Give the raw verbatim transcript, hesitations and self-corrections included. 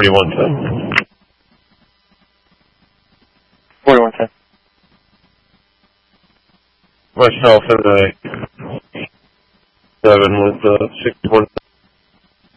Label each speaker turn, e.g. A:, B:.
A: forty-one ten.
B: forty-one ten.
A: Myself and I seven with uh, sixty-one.